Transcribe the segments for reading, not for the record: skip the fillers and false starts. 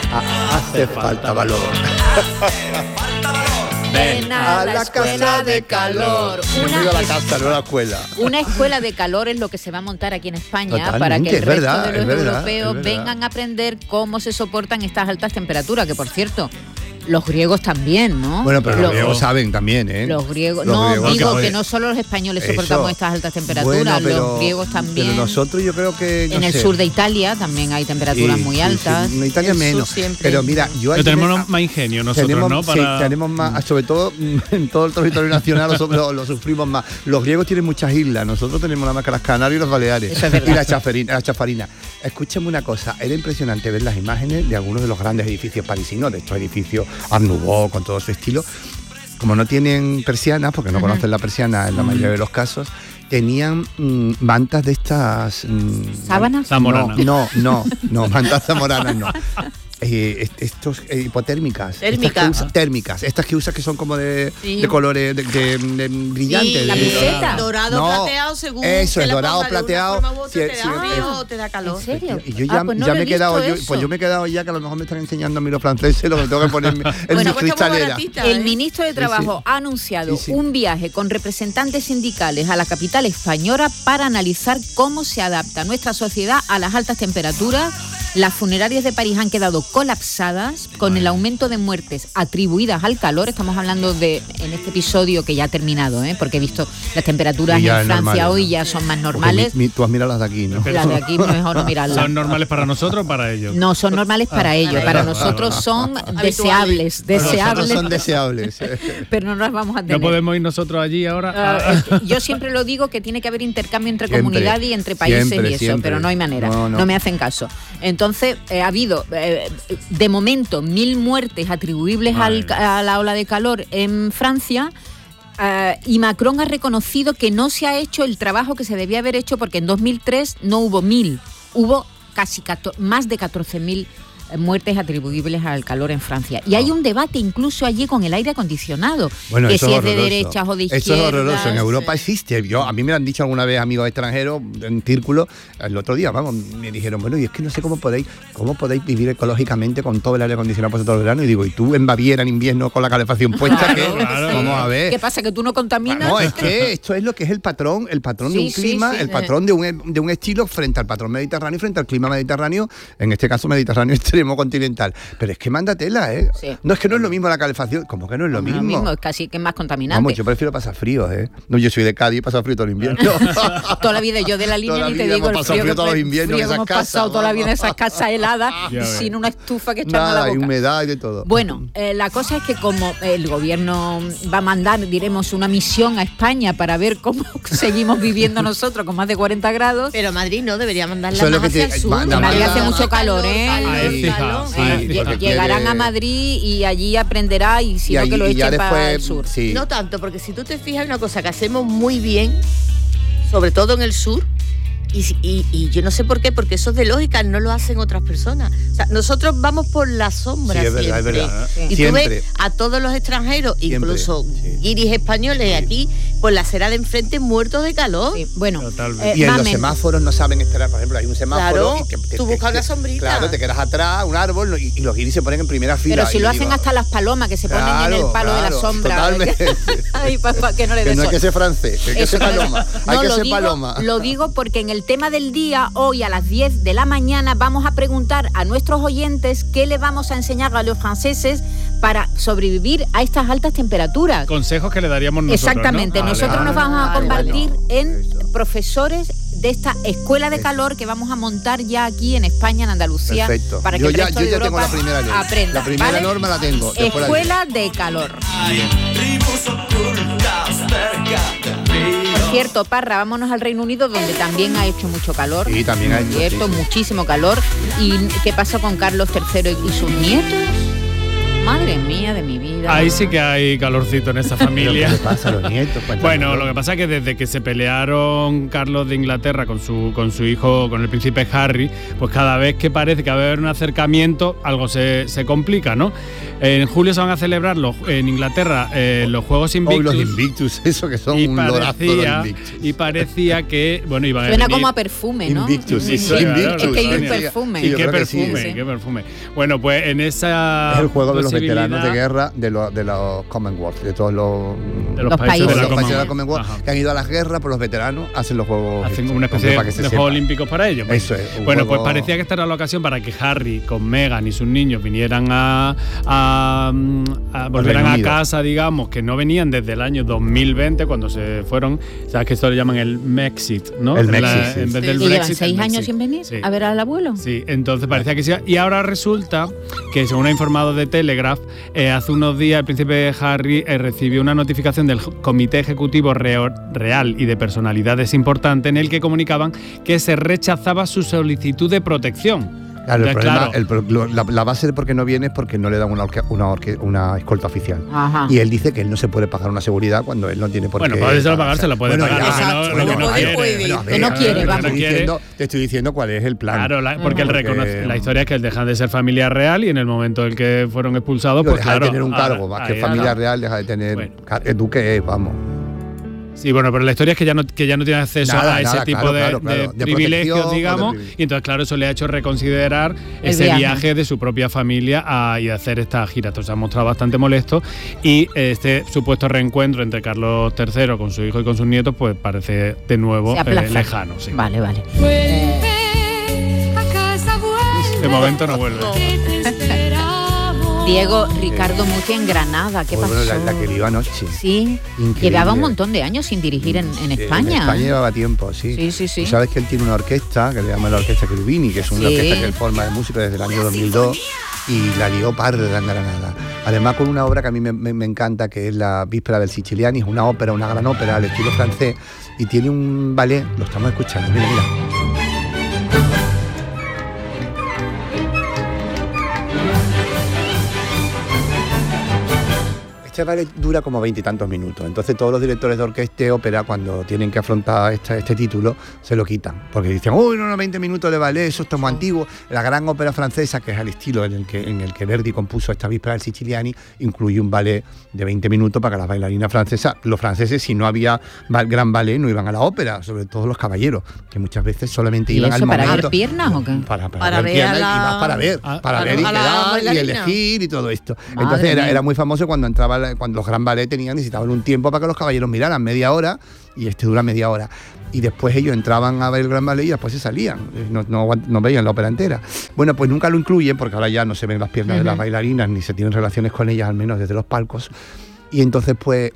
Hace falta valor. Ven a la escuela de calor. Bienvenido a la casa, no a la escuela. Una escuela de calor es lo que se va a montar aquí en España. Totalmente, para que el resto verdad, de los es verdad, europeos vengan a aprender cómo se soportan estas altas temperaturas, que por cierto, los griegos también, ¿no? Bueno, pero los griegos saben también, ¿eh? Los griegos, griegos, que no solo los españoles soportamos estas altas temperaturas, los griegos también. Pero nosotros yo creo que... en el sur de Italia también hay temperaturas muy altas. En Italia menos. Pero mira, pero tenemos más ingenio nosotros, ¿no? Sí, tenemos más, sobre todo en todo el territorio nacional lo sufrimos más. Los griegos tienen muchas islas, nosotros tenemos nada más que las Canarias y los Baleares. Eso es verdad. Y la chafarina. Escúchame una cosa, era impresionante ver las imágenes de algunos de los grandes edificios parisinos, de estos edificios Art Nouveau, con todo su estilo. Como no tienen persianas, porque no conocen la persiana en la mayoría de los casos, tenían mantas de estas... ¿sábanas? Zamoranas. No, mantas zamoranas no. Estos hipotérmicas. Térmicas. Estas que usas que son como de colores de brillantes. Sí, la camiseta. Dorado, plateado, según. Eso es dorado, plateado. ¿Te da frío o te da calor? ¿En serio? Y yo ya me he quedado, yo me he quedado ya que a lo mejor me están enseñando a mí los franceses lo que tengo que ponerme en mi cristalera. El ministro de Trabajo ha anunciado un viaje con representantes sindicales a la capital española para analizar cómo se adapta nuestra sociedad a las altas temperaturas. Las funerarias de París han quedado colapsadas con el aumento de muertes atribuidas al calor. Estamos hablando en este episodio que ya ha terminado, porque he visto las temperaturas en Francia hoy ya son más normales. Tú has mirado las de aquí, ¿no? Las de aquí mejor no mirarlas. ¿Son normales para nosotros o para ellos? No, son normales para ellos. Para nosotros son deseables. Son deseables. Pero no las vamos a tener. ¿No podemos ir nosotros allí ahora? Yo siempre lo digo que tiene que haber intercambio entre comunidad y entre países siempre. Pero no hay manera. No me hacen caso. Entonces, ha habido, de momento, 1.000 muertes atribuibles a la ola de calor en Francia. Y Macron ha reconocido que no se ha hecho el trabajo que se debía haber hecho porque en 2003 no hubo 1.000, hubo más de 14.000 muertes atribuibles al calor en Francia. Y hay un debate incluso allí con el aire acondicionado, bueno, que si es de derechas o de izquierdas. Eso es horroroso. En Europa existe. A mí me lo han dicho alguna vez amigos extranjeros en círculo. El otro día, me dijeron, bueno, y es que no sé cómo podéis vivir ecológicamente con todo el aire acondicionado puesto todo el verano. Y digo, ¿y tú en Baviera en invierno con la calefacción puesta? Claro. Vamos a ver. ¿Qué pasa? ¿Que tú no contaminas? No, es que esto es lo que es el patrón de un clima, el patrón de un estilo frente al patrón mediterráneo, frente al clima mediterráneo, en este caso mediterráneo extremo continental. Pero es que manda tela, ¿eh? Sí. No, es que no es lo mismo la calefacción. ¿Cómo que no es lo mismo? Es casi que es más contaminante. Vamos, yo prefiero pasar frío, ¿eh? No, yo soy de Cádiz y paso frío todo el invierno. Toda la vida yo de la línea ni te digo el frío todos los inviernos en esas hemos casas. pasado toda la vida en esas casas heladas sin una estufa que echarme a la boca. Hay humedad y de todo. Bueno, la cosa es que como el gobierno va a mandar, diremos, una misión a España para ver cómo seguimos viviendo nosotros con más de 40 grados. Pero Madrid no debería mandarla más hacia el sur. Madrid hace mucho calor, Llegarán a Madrid y allí aprenderá y si no que lo echen para el sur. Sí. No tanto, porque si tú te fijas en una cosa que hacemos muy bien, sobre todo en el sur, y yo no sé por qué, porque eso es de lógica, no lo hacen otras personas. O sea, nosotros vamos por la sombra siempre. Es verdad. Y tú ves a todos los extranjeros, incluso guiris españoles aquí, por la acera de enfrente muertos de calor. Sí, bueno, y en los semáforos no saben esperar. Por ejemplo, hay un semáforo. Claro, tú buscas una sombrita. Claro, te quedas atrás, un árbol, y los guiris se ponen en primera fila. Pero si lo hacen hasta las palomas, que se ponen en el palo de la sombra. Totalmente. Ay, que no le dé no sol. hay que ser francés, hay que ser paloma. Hay que ser paloma. Lo digo porque en el tema del día, hoy a las 10 de la mañana, vamos a preguntar a nuestros oyentes qué le vamos a enseñar a los franceses para sobrevivir a estas altas temperaturas. Consejos que le daríamos nosotros. Exactamente, ¿no? nosotros nos vamos a convertir en profesores de esta escuela de calor que vamos a montar ya aquí en España, en Andalucía. Perfecto. Para que yo el resto de ya Europa tengo la primera ley. aprenda. La primera ¿vale? norma la tengo. Escuela de calor. Por cierto, Parra, vámonos al Reino Unido, donde también ha hecho mucho calor. Sí, también ha hecho muchísimo calor. ¿Y qué pasa con Carlos III y sus nietos? Madre mía de mi vida. Ahí sí que hay calorcito en esa familia. ¿Qué le pasa a los nietos? Bueno, lo que pasa es que desde que se pelearon Carlos de Inglaterra con su hijo, con el príncipe Harry, pues cada vez que parece que va a haber un acercamiento, algo se complica, ¿no? En julio se van a celebrar en Inglaterra los Juegos Invictus. Los Invictus, eso que son un lorazo de Invictus. Y parecía que, bueno, iban a venir... Suena como a perfume, ¿no? Invictus, sí, Invictus. Invictus. Es que hay un perfume. Sí, qué perfume. Bueno, pues en esa... Es el juego de los veteranos de guerra de los Commonwealth, de todos los países de la Commonwealth, que han ido a las guerras, por los veteranos hacen los juegos. Hacen una especie de Juegos Olímpicos para ellos. Eso es. Bueno, pues parecía que esta era la ocasión para que Harry con Meghan y sus niños vinieran volvieran a casa, digamos, que no venían desde el año 2020 cuando se fueron. Sabes que esto le llaman el Mexit, ¿no? El Mexit, sí. En vez del ¿Y llevan Brexit, 6 años sin venir a ver al abuelo? Sí, entonces parecía que sí. Y ahora resulta que, según ha informado de Telegraph, hace unos días el príncipe Harry recibió una notificación del Comité Ejecutivo Real y de Personalidades Importantes en el que comunicaban que se rechazaba su solicitud de protección. Claro, el problema, la base de por qué no viene es porque no le dan una escolta oficial. Ajá. Y él dice que él no se puede pagar una seguridad cuando él no tiene por qué. Bueno, puede pagar, se la puede pagar. Que no quiere, vamos. Te estoy diciendo cuál es el plan. Claro, porque él reconoce. La historia es que él dejan de ser familia real y en el momento en el que fueron expulsados, pues deja de tener un cargo, más que familia real, deja de tener duque, vamos. Sí, bueno, pero la historia es que ya no tiene acceso a ese tipo de privilegios, digamos, y entonces, claro, eso le ha hecho reconsiderar ese viaje de su propia familia y hacer esta gira. Entonces se ha mostrado bastante molesto y este supuesto reencuentro entre Carlos III con su hijo y con sus nietos, pues parece de nuevo lejano. Sí. Vale. De momento no vuelve. Diego Ricardo Muti en Granada, ¿qué pasó? Bueno, la que viva anoche. Sí, increíble. Llevaba un montón de años sin dirigir en España. En España llevaba tiempo, sí. Sí. Sabes que él tiene una orquesta que le llama la Orquesta Cherubini, que es una orquesta que él forma de música desde el año 2002 y la lió parda en Granada. Además con una obra que a mí me encanta, que es la Víspera del Siciliani, es una gran ópera al estilo francés y tiene un ballet, lo estamos escuchando, mira. Este ballet dura como 20 y tantos minutos, entonces todos los directores de orquesta y ópera, cuando tienen que afrontar este título, se lo quitan, porque dicen, uy, no, 20 minutos de ballet, eso está muy antiguo. La gran ópera francesa, que es el estilo en el que Verdi compuso esta Víspera del Siciliani, incluye un ballet de 20 minutos para que las bailarinas francesas, los franceses, si no había gran ballet, no iban a la ópera, sobre todo los caballeros, que muchas veces solamente iban al momento. ¿Para ver piernas o qué? Para ver piernas, y más para ver y quedar y elegir y todo esto. Entonces era muy famoso cuando los gran ballet necesitaban un tiempo para que los caballeros miraran, media hora, y dura media hora. Y después ellos entraban a ver el gran ballet y después se salían, no veían la ópera entera. Bueno, pues nunca lo incluyen, porque ahora ya no se ven las piernas de las bailarinas, ni se tienen relaciones con ellas, al menos desde los palcos. Y entonces, pues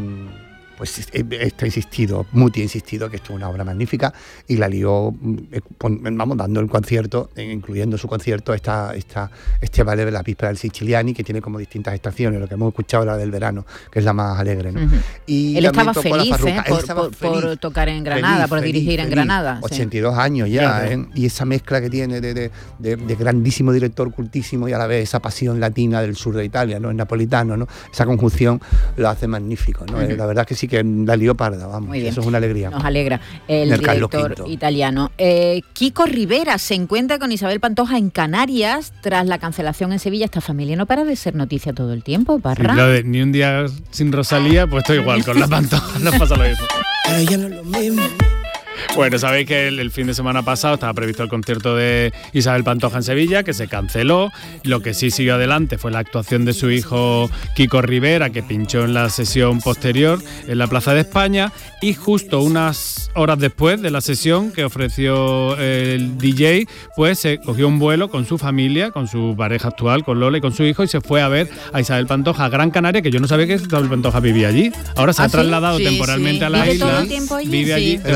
Muti ha insistido que esto es una obra magnífica y la lió, dando el concierto, incluyendo su concierto, este ballet de la Víspera del Siciliani, que tiene como distintas estaciones, lo que hemos escuchado la del verano, que es la más alegre, ¿no? Y él estaba feliz, por tocar en Granada, por dirigir en Granada. 82 años ya, y esa mezcla que tiene de grandísimo director, cultísimo, y a la vez esa pasión latina del sur de Italia, ¿no? El napolitano, ¿no? Esa conjunción lo hace magnífico, ¿no? La verdad que sí que la lió parda, vamos. Eso es una alegría. Nos alegra el director italiano. Kiko Rivera se encuentra con Isabel Pantoja en Canarias tras la cancelación en Sevilla. Esta familia no para de ser noticia todo el tiempo, Parra. Sí, ni un día sin Rosalía, pues estoy igual, con la Pantoja nos pasa lo mismo. Pero ya no es lo mismo. Bueno, sabéis que el fin de semana pasado estaba previsto el concierto de Isabel Pantoja en Sevilla, que se canceló. Lo que sí siguió adelante fue la actuación de su hijo Kiko Rivera, que pinchó en la sesión posterior en la Plaza de España, y justo unas horas después de la sesión que ofreció el DJ, pues se cogió un vuelo con su familia, con su pareja actual, con Lola y con su hijo, y se fue a ver a Isabel Pantoja a Gran Canaria, que yo no sabía que Isabel Pantoja vivía allí. Ahora se ha trasladado temporalmente a la isla. ¿Vive todo el tiempo allí? Vive allí. ¿Pero dónde? ¿En Gran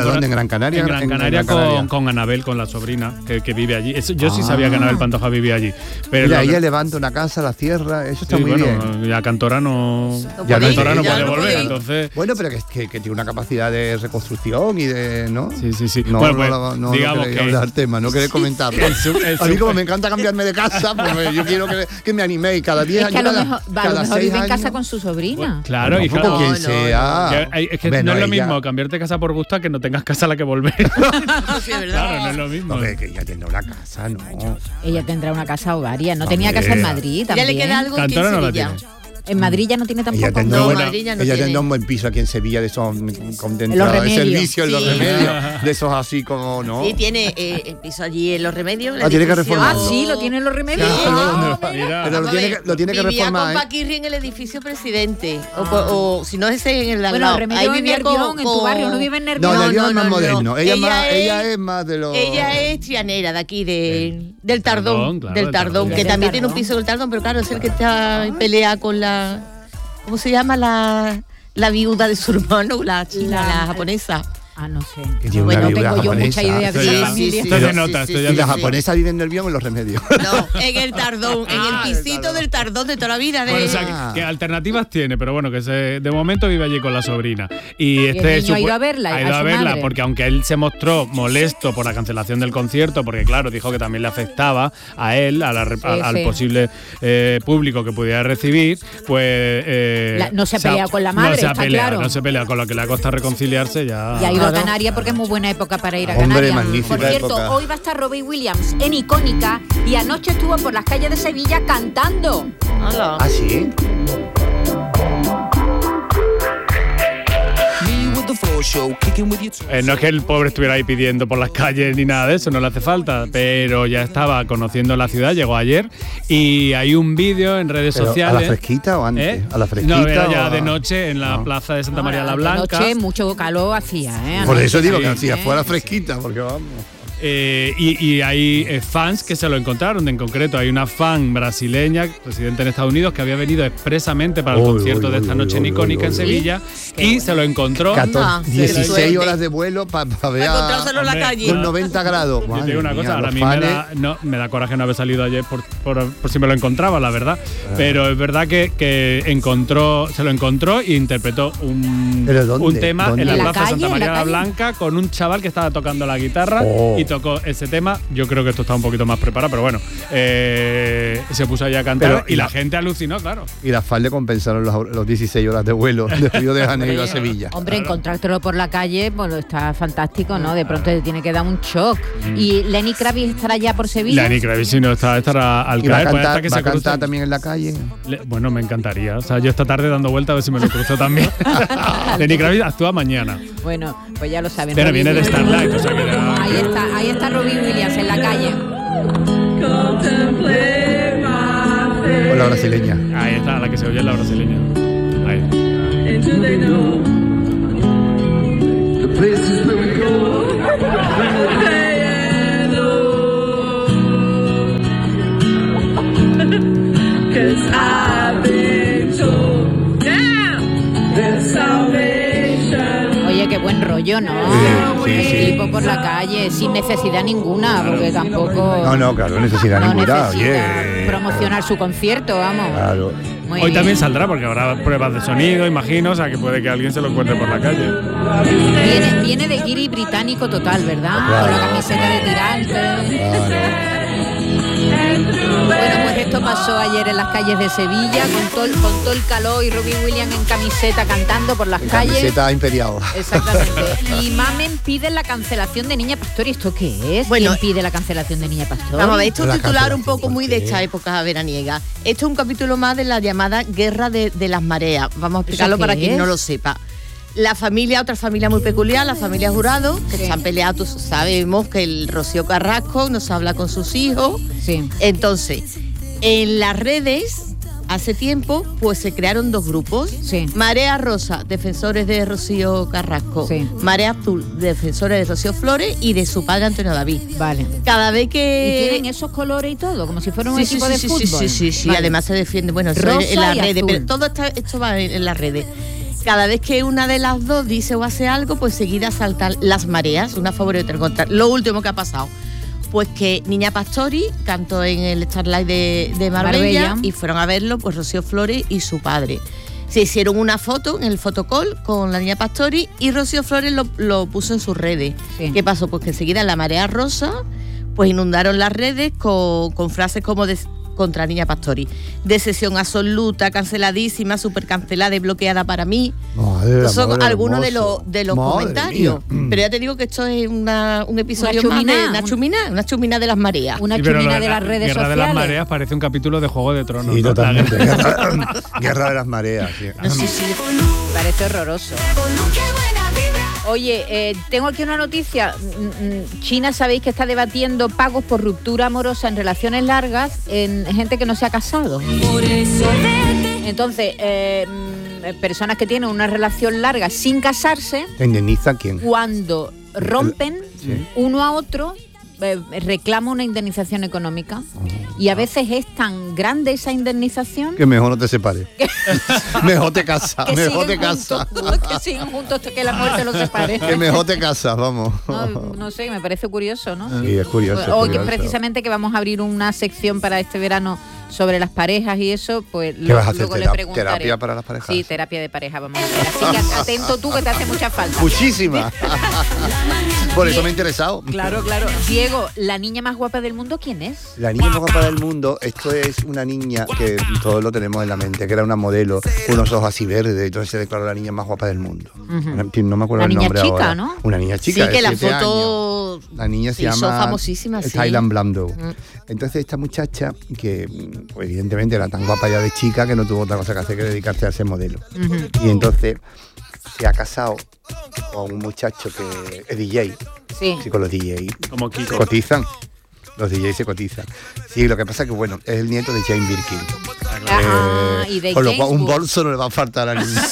Gran Canaria. En Gran Canaria con Anabel, con la sobrina que vive allí. Yo sí sabía que Anabel Pantoja vivía allí. Pero mira, ella levanta una casa, la cierra, eso está muy bien. Ya Cantora no puede volver, entonces... Bueno, pero que tiene una capacidad de reconstrucción y de... ¿no? Sí. No, bueno, pues, no digamos que... hablar tema, no quería comentarlo. A mí como me encanta cambiarme de casa, pues yo quiero que me animéis cada 10 años. Es que a lo mejor vive en casa con su sobrina. Bueno, claro, y con quien sea. Es que no es lo mismo cambiarte de casa por gusto a que no tengas casa a la que volver. Sí, es verdad. Claro, no es lo mismo. No, que ella tendrá una casa, ¿no? Ella tendrá una casa o varias. No tenía casa en Madrid también. Ya le queda algo que Cantora no la tiene. En Madrid ya no tiene tampoco. Ella tendrá un buen piso aquí en Sevilla de esos con de servicio en Los Remedios, de esos así como, ¿no? Sí, tiene el piso allí en Los Remedios. Tiene que reformar. Sí, lo tiene en Los Remedios. Pero lo tiene que reformar. Vivía con Paquirri en el edificio Presidente. O si no es ese en el al lado. Ahí vivía en tu barrio, no vive en Nervión. No, Nervión es más moderno. Ella es más de los... Ella es trianera de aquí, del Tardón. Del Tardón, que también tiene un piso del Tardón, pero claro, es el que está en pelea con la... ¿Cómo se llama la viuda de su hermano, la china, la japonesa? No sé. Bueno, tengo yo mucha idea de esa familia. Y la japonesa vive en Nervión en Los Remedios. No, en el Tardón, en el pisito del Tardón de toda la vida. Bueno, o sea, que alternativas tiene, pero bueno, que de momento vive allí con la sobrina. Y el niño ha ido a verla. Ha ido a verla porque aunque él se mostró molesto por la cancelación del concierto, porque claro, dijo que también le afectaba a él, al posible público que pudiera recibir, pues... no se ha peleado con la madre, está claro. No se pelea, con lo que le ha costado reconciliarse ya... Y ha ido a Canarias porque es muy buena época para ir a Canarias. Magnífica por cierto, época. Hoy va a estar Robbie Williams en Icónica y anoche estuvo por las calles de Sevilla cantando. Hola. ¿Ah, sí? No es que el pobre estuviera ahí pidiendo por las calles ni nada de eso, no le hace falta, pero ya estaba conociendo la ciudad, llegó ayer y hay un vídeo en redes sociales. ¿A la fresquita o antes? ¿A la fresquita? No, era ya de noche en la plaza de Santa María la Blanca. De noche mucho calor hacía, Por eso digo que hacía fuera fresquita, porque vamos... Y hay fans que se lo encontraron. En concreto hay una fan brasileña, residente en Estados Unidos, que había venido expresamente para el concierto de esta noche en Icónica en Sevilla y se lo encontró. 16 horas de vuelo para ver encontrárselo en la calle con 90 grados. Yo te digo una cosa, ahora a mí me da coraje no haber salido ayer por si me lo encontraba, la verdad. Pero es verdad que se lo encontró e interpretó un tema en la plaza de Santa María la Blanca con un chaval que estaba tocando la guitarra y tocó ese tema. Yo creo que esto está un poquito más preparado, pero bueno, se puso allá a cantar y la gente alucinó, claro. Y las FAL le compensaron los 16 horas de vuelo de Río de Janeiro a Sevilla. Hombre, encontrártelo por la calle, bueno, está fantástico, ¿no? De pronto te tiene que dar un shock. ¿Y Lenny Kravitz estará ya por Sevilla? Lenny Kravitz, si no estará al caer. ¿Va a cantar también en la calle? Bueno, me encantaría. O sea, yo esta tarde dando vueltas a ver si me lo cruzo también. Lenny Kravitz actúa mañana. Bueno, pues ya lo saben. Pero viene de Starlight, o sea que Ahí está Robbie Williams en la calle. Con la brasileña. Ahí está, la que se oye es la brasileña. Ahí. Oye, qué buen rollo, ¿no? Sí. Tipo por la calle, sin necesidad ninguna, porque tampoco... No, claro, necesidad ninguna. Necesita promocionar su concierto, vamos. Claro. Hoy también saldrá porque habrá pruebas de sonido, imagino, o sea que puede que alguien se lo encuentre por la calle. Viene de guiri británico total, ¿verdad? Claro. Con la camiseta de tirante. Bueno, pues esto pasó ayer en las calles de Sevilla con todo el calor y Robbie Williams en camiseta cantando por las calles. Camiseta imperial. Exactamente. Y Mamen pide la cancelación de Niña Pastori. ¿Esto qué es? Bueno, ¿quién pide la cancelación de Niña Pastori? Vamos a ver, esto es un titular un poco muy de esta época veraniega. Esto es un capítulo más de la llamada Guerra de las Mareas. Vamos a explicarlo para quien no lo sepa. La familia, otra familia muy peculiar, la familia Jurado, que se han peleado, sabemos que el Rocío Carrasco no se habla con sus hijos. Sí. Entonces, en las redes, hace tiempo, pues se crearon dos grupos. Sí. Marea Rosa, defensores de Rocío Carrasco. Sí. Marea Azul, defensores de Rocío Flores y de su padre Antonio David. Vale. Cada vez que... ¿Y tienen esos colores y todo? Como si fuera un equipo de fútbol. Sí. Vale. Además se defiende, bueno, eso en las redes, pero todo esto va en las redes. cada vez que una de las dos dice o hace algo, pues seguida saltan las mareas, una a favor y otra en contra. Lo último que ha pasado, pues que Niña Pastori cantó en el Starlight de Marbella y fueron a verlo pues Rocío Flores y su padre. Se hicieron una foto en el fotocall con la Niña Pastori y Rocío Flores lo puso en sus redes. Sí. ¿Qué pasó? Pues que enseguida la marea rosa pues inundaron las redes con frases como contra Niña Pastori. De sesión absoluta, canceladísima, súper cancelada y bloqueada para mí. Estos son algunos de los comentarios. Mía. Pero ya te digo que esto es un episodio más de una chumina de las mareas. Una chumina de las redes Guerra sociales. de las mareas parece un capítulo de Juego de Tronos. Sí, ¿no? Totalmente. Guerra de las mareas. Sí. No, sí. Parece horroroso. Oye, tengo aquí una noticia. China, sabéis que está debatiendo pagos por ruptura amorosa en relaciones largas en gente que no se ha casado. Entonces, personas que tienen una relación larga sin casarse, ¿te indemniza quién? Cuando rompen uno a otro, reclama una indemnización económica. Y a veces es tan grande esa indemnización que mejor no te separes. Mejor te casas. Mejor te casas. Que sigan juntos hasta que la muerte los separe. Que mejor te casas, vamos. No sé, me parece curioso, ¿no? Sí, es curioso. Hoy que precisamente que vamos a abrir una sección para este verano sobre las parejas y eso, pues ¿qué vas a hacer? Luego le preguntaré. ¿Terapia para las parejas? Sí, terapia de pareja, vamos a hacer. Así que atento tú, que te hace mucha falta. Muchísima. Por eso me he interesado. Claro. Diego, ¿la niña más guapa del mundo quién es? La niña más guapa del mundo, esto es una niña que todos lo tenemos en la mente, que era una modelo, unos ojos así verdes, y entonces se declaró la niña más guapa del mundo. No me acuerdo el nombre ahora. Una niña chica, ¿no? Una niña chica. Sí, que la foto años. La niña se llama famosísima, Thailand Blando. Entonces esta muchacha, que pues, evidentemente era tan guapa ya de chica que no tuvo otra cosa que hacer que dedicarse a ser modelo. Y entonces se ha casado con un muchacho que es DJ. Sí, con los DJs. Como Kiko. Se cotizan. Los DJs se cotizan. Sí, lo que pasa es que, bueno, es el nieto de Jane Birkin. Y de con lo cual, un bolso no le va a faltar a la niña.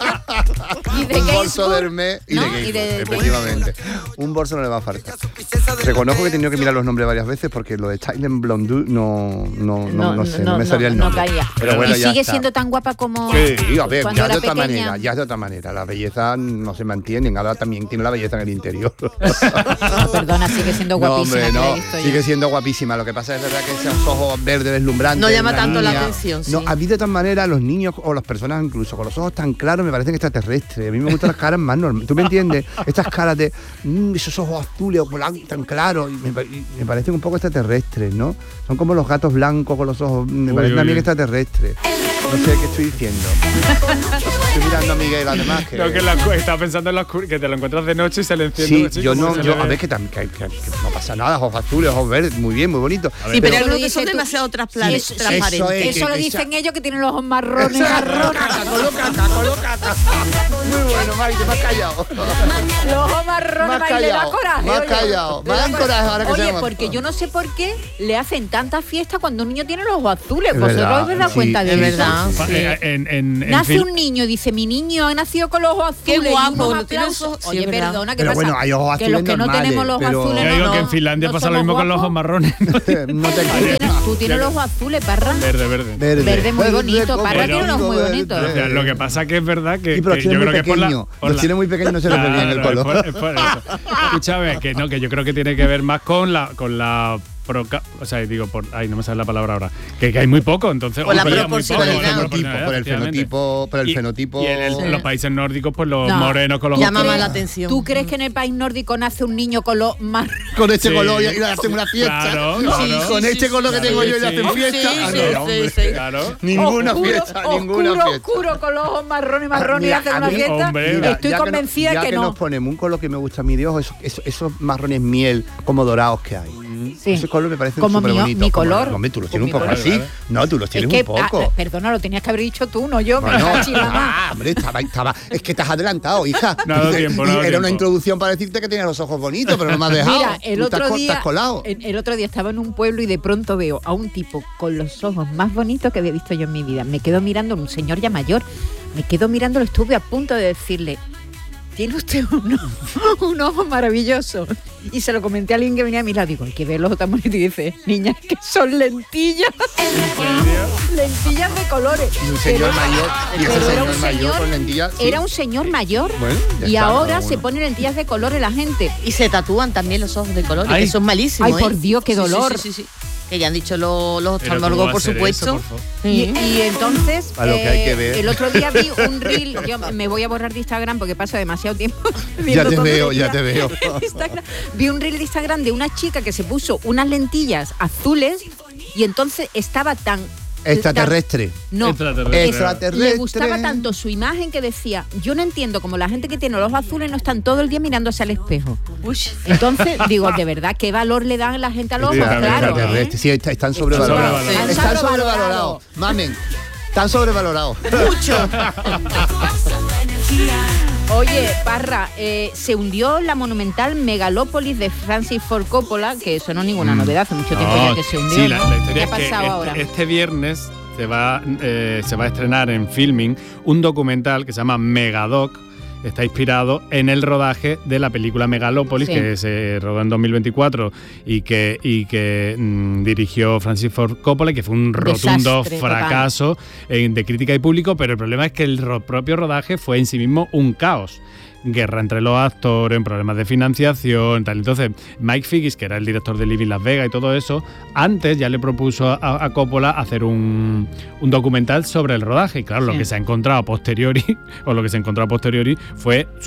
Un bolso de Hermès y de efectivamente. Un bolso no le va a faltar. Reconozco que he tenido que mirar los nombres varias veces porque lo de Thailand Blonde no sé, no me salía el nombre. No caía. Pero bueno, ¿Y sigue siendo tan guapa como sí, a ver, cuando era pequeña? Ya de otra manera. La belleza no se mantiene, ahora también tiene la belleza en el interior. No, perdona, sigue siendo guapísima. No, sigue siendo guapísima. Lo que pasa es verdad que esos ojos verdes deslumbrantes no llama tanto la atención. No, a mí de todas maneras los niños o las personas incluso con los ojos tan claros me parecen extraterrestres. A mí me gustan las caras más normales. ¿Tú me entiendes? Estas caras de esos ojos azules o blancos tan claros me parecen un poco extraterrestres, ¿no? Son como los gatos blancos con los ojos, me parecen también extraterrestres. No sé qué estoy diciendo. Estoy mirando a Miguel además que... No, que estaba pensando en que te lo encuentras de noche y se le enciende. Sí, yo a ver que no pasa nada, ojos azules, ojos verdes, muy bien, muy bonito. Sí, pero algunos que son demasiado transparentes. Eso lo dicen ellos que tienen los ojos marrones. Colócata. Muy bueno, Mari, te me has callado. Los ojos marrones, Mari, le da coraje. Me has callado. Me dan coraje ahora que Oye, porque yo no sé por qué le hacen tanta fiesta cuando un niño tiene los ojos azules. ¿Vosotros os dais cuenta de eso? Nace un niño, dice, mi niño ha nacido con los ojos azules. Qué guapo, no tiene ojos. Oye, perdona, ¿qué pero pasa? Bueno, hay ojos azules que los que no normales, tenemos los azules yo digo que en Finlandia pasa lo mismo con los ojos marrones. No te Tú tienes los ojos azules, Parra. Verde muy bonito. Parra tiene los muy bonitos. Lo que pasa que es verdad que yo creo que los tiene muy pequeños, no se les ve bien el color. Escúchame, que yo creo que tiene que ver más con la o sea, digo, no me sale la palabra ahora, que hay muy poco, entonces por el fenotipo. Y en los países nórdicos, pues los morenos con los llama más la atención. ¿Tú crees que en el país nórdico nace un niño con los más con este color y le hacen una fiesta? Claro. Con este color que tengo yo y le hacen fiesta. Claro. Ninguna fiesta. Oscuro con los ojos marrones y hacen una fiesta. Estoy convencida que no. Ya que nos ponemos un color que me gusta a mí de ojos, esos marrones miel como dorados que hay. Sí. Ese color me parece como súper bonito. Mi color. Hombre, tú los tienes un poco así. Claro. No, tú los tienes un poco. Perdona, lo tenías que haber dicho tú, no yo. Bueno, hombre, estaba. Es que te has adelantado, hija. No ha dado tiempo. Era una introducción para decirte que tenías los ojos bonitos, pero no me has dejado. Mira, el otro día estaba en un pueblo y de pronto veo a un tipo con los ojos más bonitos que había visto yo en mi vida. Me quedo mirando, un señor ya mayor, lo estuve a punto de decirle, tiene usted un ojo maravilloso. Y se lo comenté a alguien que venía a mi lado. Digo, hay que ver los ojos tan bonitos. Y dice, niña, que son lentillas. Lentillas lentillas de colores. Y un señor mayor, y ese señor mayor con lentillas. Sí. Era un señor mayor, bueno, y ahora se pone lentillas de colores la gente. Y se tatúan también los ojos de colores, que son malísimos. Ay, por Dios, qué dolor. Sí. Que ya han dicho los oftalmólogos, por supuesto. Eso, por y entonces, lo que hay que ver. El otro día vi un reel, yo me voy a borrar de Instagram porque paso demasiado tiempo. Ya te veo. Vi un reel de Instagram de una chica que se puso unas lentillas azules y entonces estaba tan... Extraterrestre. No, extraterrestre. Le gustaba tanto su imagen que decía, yo no entiendo cómo la gente que tiene los ojos azules no están todo el día mirándose al espejo. Entonces, digo, de verdad, ¿qué valor le dan la gente a los ojos? Claro. Sí, están sobrevalorados. Están sobrevalorados. Mamen, están sobrevalorados. Mucho. Oye, Parra, se hundió la monumental Megalópolis de Francis Ford Coppola, que eso no es ninguna novedad, hace mucho tiempo ya que se hundió. Sí, la historia ¿Qué ha es que pasado ahora? Este viernes se va a estrenar en Filming un documental que se llama Megadoc. Está inspirado en el rodaje de la película Megalópolis, que se rodó en 2024 y que dirigió Francis Ford Coppola, y que fue un rotundo fracaso de crítica y público, pero el problema es que el propio rodaje fue en sí mismo un caos. Guerra entre los actores, problemas de financiación, tal. Entonces, Mike Figgis, que era el director de Living Las Vegas y todo eso, antes ya le propuso a Coppola hacer un documental sobre el rodaje. Y claro, lo que se ha encontrado a posteriori, fue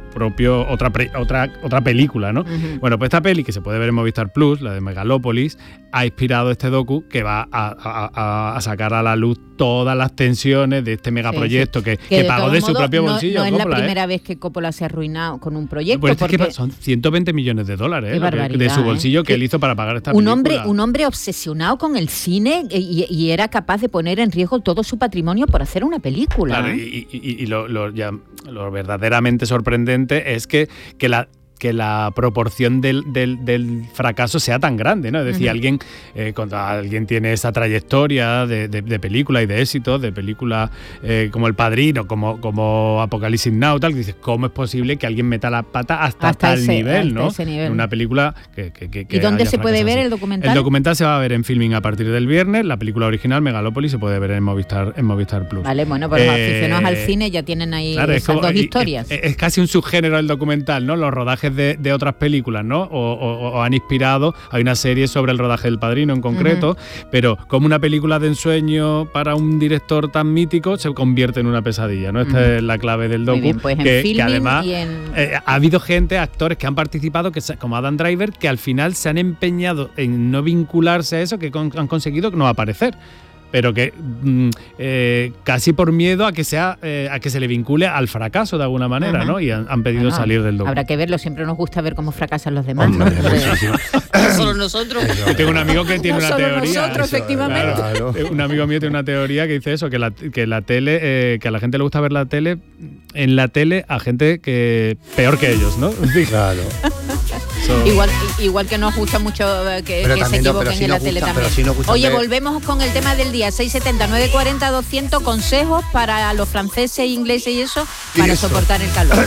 otra película, ¿no? Bueno, pues esta peli, que se puede ver en Movistar Plus, la de Megalópolis, ha inspirado este docu que va a sacar a la luz todas las tensiones de este megaproyecto que pagó de su propio bolsillo. No es Coppola, la primera vez que Coppola se ha arruinado con un proyecto. Pues es que son 120 millones de dólares de su bolsillo que él hizo para pagar esta película. Un hombre obsesionado con el cine y era capaz de poner en riesgo todo su patrimonio por hacer una película. Claro, y lo verdaderamente sorprendente es que la proporción del fracaso sea tan grande, ¿no? Es decir, cuando alguien tiene esa trayectoria de película y de éxitos, de películas como El Padrino, como Apocalipsis Now, tal, que dices, ¿cómo es posible que alguien meta la pata hasta tal nivel, ¿no? Ese nivel. Una película que ¿Y dónde se puede ver el documental? El documental se va a ver en Filming a partir del viernes. La película original, Megalópolis, se puede ver en Movistar Plus. Vale, bueno, pues los aficionados al cine ya tienen ahí esas dos historias. Es casi un subgénero del documental, ¿no? Los rodajes de otras películas, ¿no? O han inspirado. Hay una serie sobre el rodaje del Padrino en concreto, pero como una película de ensueño para un director tan mítico se convierte en una pesadilla, ¿no? Esta es la clave del docu. Bien, pues que además ha habido actores que han participado, como Adam Driver, que al final se han empeñado en no vincularse a eso, que han conseguido no aparecer. Pero que casi por miedo a que se le vincule al fracaso de alguna manera, ¿no? Y han pedido salir del docu. Habrá que verlo, siempre nos gusta ver cómo fracasan los demás. Hombre, ¿no? Solo nosotros. Yo tengo un amigo que tiene una teoría. Nosotros, efectivamente. Claro. Un amigo mío tiene una teoría que dice eso, que la tele, que a la gente le gusta ver la tele, en la tele a gente que peor que ellos, ¿no? Claro. Igual que nos gusta mucho que se equivoquen en la tele también. Oye, volvemos con el tema del día. 670 940 200 consejos para los franceses, ingleses y eso, para soportar el calor.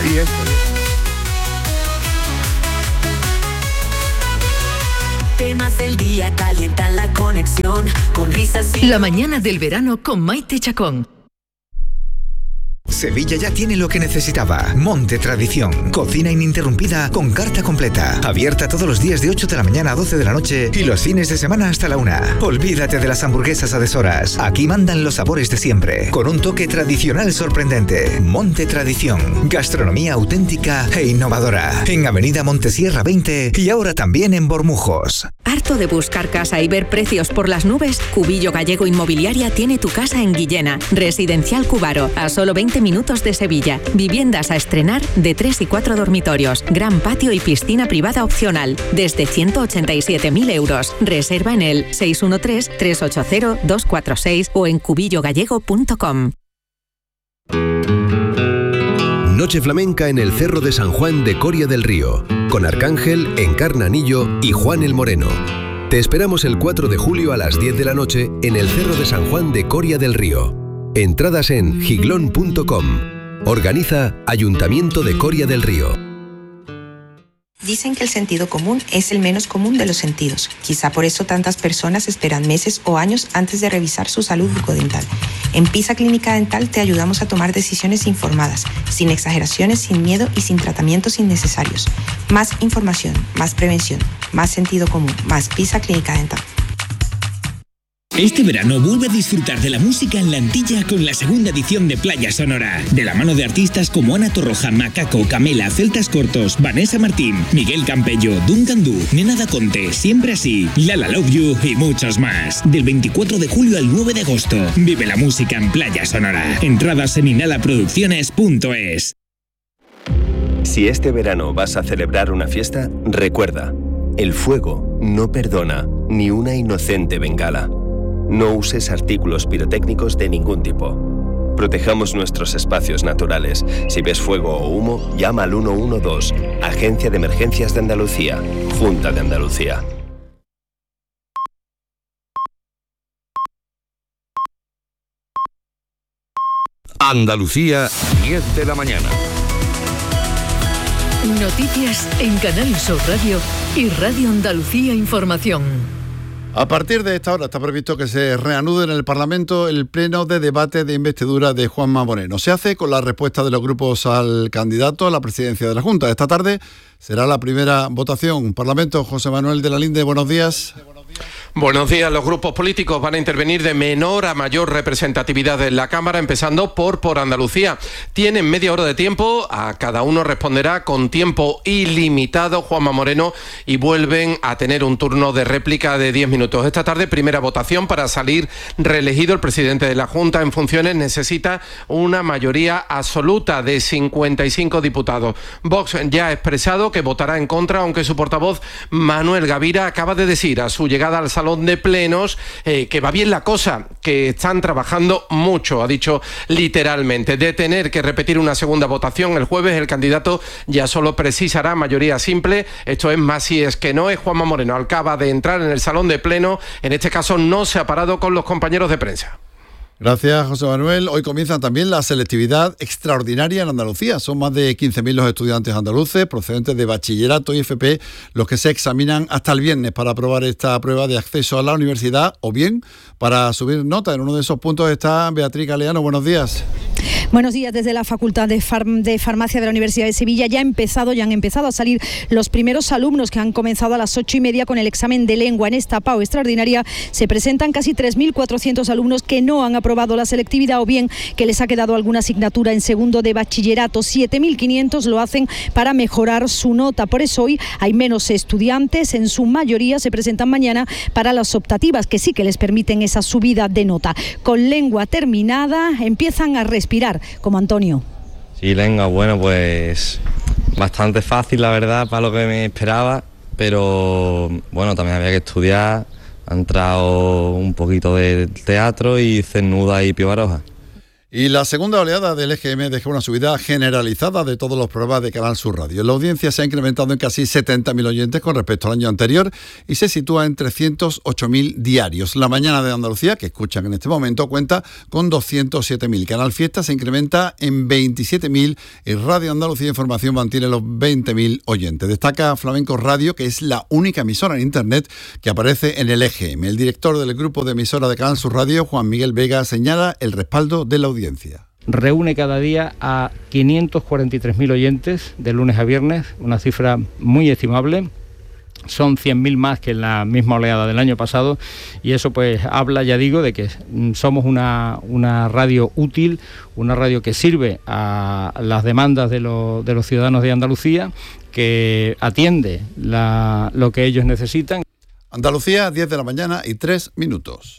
Temas del día calientan la conexión con risas y... La mañana del verano con Maite Chacón. Sevilla ya tiene lo que necesitaba. Monte Tradición. Cocina ininterrumpida con carta completa. Abierta todos los días de 8 de la mañana a 12 de la noche y los fines de semana hasta la 1. Olvídate de las hamburguesas a deshoras. Aquí mandan los sabores de siempre. Con un toque tradicional sorprendente. Monte Tradición. Gastronomía auténtica e innovadora. En Avenida Montesierra 20 y ahora también en Bormujos. ¿Harto de buscar casa y ver precios por las nubes? Cubillo Gallego Inmobiliaria tiene tu casa en Guillena. Residencial Cubaro, a solo 20 minutos de Sevilla. Viviendas a estrenar de 3 y 4 dormitorios. Gran patio y piscina privada opcional. Desde 187.000 euros. Reserva en el 613-380-246 o en cubillogallego.com. Noche flamenca en el Cerro de San Juan de Coria del Río, con Arcángel, Encarna Anillo y Juan el Moreno. Te esperamos el 4 de julio a las 10 de la noche en el Cerro de San Juan de Coria del Río. Entradas en giglón.com. Organiza Ayuntamiento de Coria del Río. Dicen que el sentido común es el menos común de los sentidos. Quizá por eso tantas personas esperan meses o años antes de revisar su salud bucodental. En Pisa Clínica Dental te ayudamos a tomar decisiones informadas, sin exageraciones, sin miedo y sin tratamientos innecesarios. Más información, más prevención, más sentido común, más Pisa Clínica Dental. Este verano vuelve a disfrutar de la música en la Antilla con la segunda edición de Playa Sonora. De la mano de artistas como Ana Torroja, Macaco, Camela, Celtas Cortos, Vanessa Martín, Miguel Campello, Duncan Du, Nena Da Conte, Siempre Así, Lala Love You y muchos más. Del 24 de julio al 9 de agosto. Vive la música en Playa Sonora. Entradas en inhalaproducciones.es. Si este verano vas a celebrar una fiesta, recuerda, el fuego no perdona ni una inocente bengala. No uses artículos pirotécnicos de ningún tipo. Protejamos nuestros espacios naturales. Si ves fuego o humo, llama al 112, Agencia de Emergencias de Andalucía, Junta de Andalucía. Andalucía, 10 de la mañana. Noticias en Canal Sur Radio y Radio Andalucía Información. A partir de esta hora está previsto que se reanude en el Parlamento el pleno de debate de investidura de Juanma Moreno. Se hace con la respuesta de los grupos al candidato a la presidencia de la Junta. Esta tarde será la primera votación. Parlamento, José Manuel de la Linde, buenos días. Buenos días. Los grupos políticos van a intervenir de menor a mayor representatividad en la Cámara, empezando por Andalucía. Tienen media hora de tiempo, a cada uno responderá con tiempo ilimitado Juanma Moreno y vuelven a tener un turno de réplica de 10 minutos. Esta tarde, primera votación para salir reelegido. El presidente de la Junta en funciones necesita una mayoría absoluta de 55 diputados. Vox ya ha expresado que votará en contra, aunque su portavoz Manuel Gavira acaba de decir a su llegada al salón de plenos que va bien la cosa, que están trabajando mucho, ha dicho literalmente. De tener que repetir una segunda votación el jueves, el candidato ya solo precisará mayoría simple, esto es más si es que no. Es Juanma Moreno, acaba de entrar en el salón de pleno, en este caso no se ha parado con los compañeros de prensa. Gracias, José Manuel. Hoy comienza también la selectividad extraordinaria en Andalucía. Son más de 15.000 los estudiantes andaluces procedentes de bachillerato y FP los que se examinan hasta el viernes para aprobar esta prueba de acceso a la universidad o bien para subir nota. En uno de esos puntos está Beatriz Galeano. Buenos días. Buenos días. Desde la Facultad de Farmacia de la Universidad de Sevilla ya han empezado a salir los primeros alumnos que han comenzado a las 8:30 con el examen de lengua. En esta PAU extraordinaria se presentan casi 3.400 alumnos que no han aprobado la selectividad o bien que les ha quedado alguna asignatura en segundo de bachillerato. 7.500 lo hacen para mejorar su nota. Por eso hoy hay menos estudiantes. En su mayoría se presentan mañana para las optativas, que sí que les permiten esa subida de nota. Con lengua terminada empiezan a respirar, como Antonio. Sí, lengua, bueno, pues bastante fácil, la verdad, para lo que me esperaba, pero bueno, también había que estudiar. Ha entrado un poquito de teatro y Cernuda y Pío Baroja. Y la segunda oleada del EGM deja una subida generalizada de todos los programas de Canal Sur Radio. La audiencia se ha incrementado en casi 70.000 oyentes con respecto al año anterior y se sitúa en 308.000 diarios. La Mañana de Andalucía, que escuchan en este momento, cuenta con 207.000. Canal Fiesta se incrementa en 27.000 y Radio Andalucía Información mantiene los 20.000 oyentes. Destaca Flamenco Radio, que es la única emisora en Internet que aparece en el EGM. El director del grupo de emisoras de Canal Sur Radio, Juan Miguel Vega, señala el respaldo de la audiencia. Reúne cada día a 543.000 oyentes de lunes a viernes, una cifra muy estimable. Son 100.000 más que en la misma oleada del año pasado y eso pues habla, ya digo, de que somos una radio útil, una radio que sirve a las demandas de los ciudadanos de Andalucía, que atiende lo que ellos necesitan. Andalucía, 10 de la mañana y 3 minutos.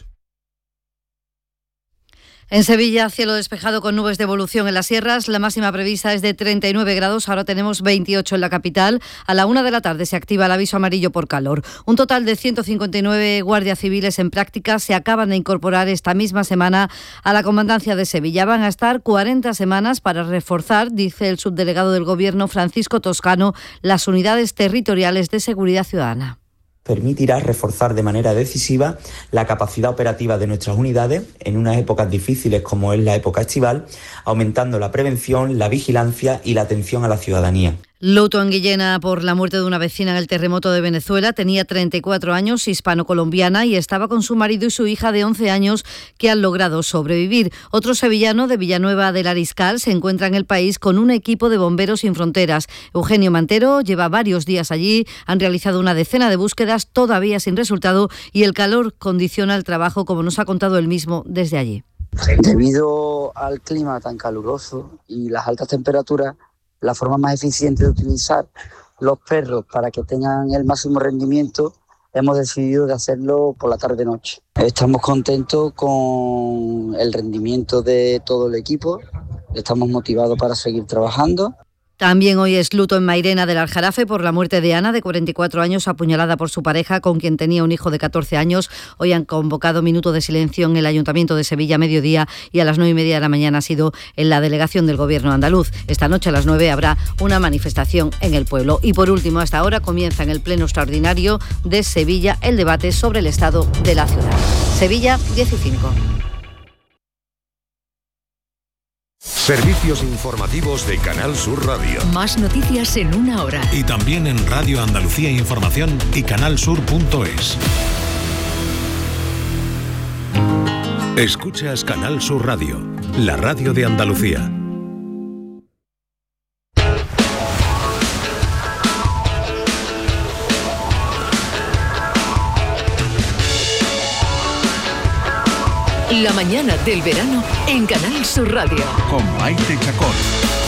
En Sevilla, cielo despejado con nubes de evolución en las sierras. La máxima prevista es de 39 grados, ahora tenemos 28 en la capital. A la 1 de la tarde se activa el aviso amarillo por calor. Un total de 159 guardias civiles en práctica se acaban de incorporar esta misma semana a la Comandancia de Sevilla. Van a estar 40 semanas para reforzar, dice el subdelegado del Gobierno, Francisco Toscano, las unidades territoriales de seguridad ciudadana. Permitirá reforzar de manera decisiva la capacidad operativa de nuestras unidades en unas épocas difíciles como es la época estival, aumentando la prevención, la vigilancia y la atención a la ciudadanía. Luto en Guillena por la muerte de una vecina en el terremoto de Venezuela. Tenía 34 años, hispano-colombiana, y estaba con su marido y su hija de 11 años que han logrado sobrevivir. Otro sevillano de Villanueva del Ariscal se encuentra en el país con un equipo de Bomberos Sin Fronteras. Eugenio Mantero lleva varios días allí, han realizado una decena de búsquedas, todavía sin resultado, y el calor condiciona el trabajo, como nos ha contado él mismo desde allí. Debido al clima tan caluroso y las altas temperaturas, la forma más eficiente de utilizar los perros para que tengan el máximo rendimiento, hemos decidido de hacerlo por la tarde-noche. Estamos contentos con el rendimiento de todo el equipo, estamos motivados para seguir trabajando. También hoy es luto en Mairena del Aljarafe por la muerte de Ana, de 44 años, apuñalada por su pareja, con quien tenía un hijo de 14 años. Hoy han convocado minuto de silencio en el Ayuntamiento de Sevilla a mediodía, y a las 9:30 de la mañana ha sido en la delegación del Gobierno andaluz. Esta noche a las 9 habrá una manifestación en el pueblo. Y por último, hasta ahora comienza en el Pleno Extraordinario de Sevilla el debate sobre el estado de la ciudad. Sevilla, 15. Servicios informativos de Canal Sur Radio. Más noticias en una hora. Y también en Radio Andalucía Información y canalsur.es. Escuchas Canal Sur Radio, la radio de Andalucía. La mañana del verano en Canal Sur Radio. Con Maite Chacón.